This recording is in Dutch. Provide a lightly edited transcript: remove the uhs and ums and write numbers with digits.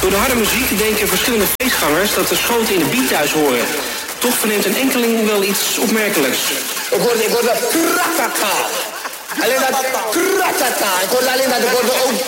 Door de harde muziek denken verschillende feestgangers dat de schoten in de beat thuis horen. Toch verneemt een enkeling wel iets opmerkelijks. Ik hoorde dat kratata. Alleen dat kratata. Ik hoorde alleen dat ik hoorde ook